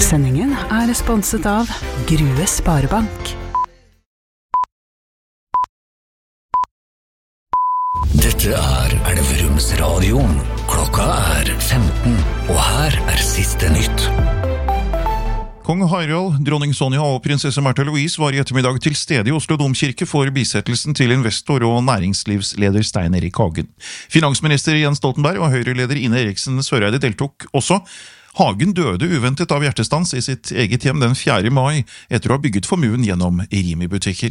Sendingen sponset av Grue Sparebank. Dette Elverumsradioen. Klokka 15, og her siste nytt. Kong Harald, dronning Sonja og prinsesse Märtha Louise var i ettermiddag til stede i Oslo Domkirke for bisettelsen til investor og næringslivsleder Stein Erik Hagen. Finansminister Jens Stoltenberg og Høyre-leder Ine Eriksen Søreide deltok også. Hagen døde uventet av hjertestans i sitt eget hjem den 4. mai etter å ha bygget formuen gjennom Rimi-butikker.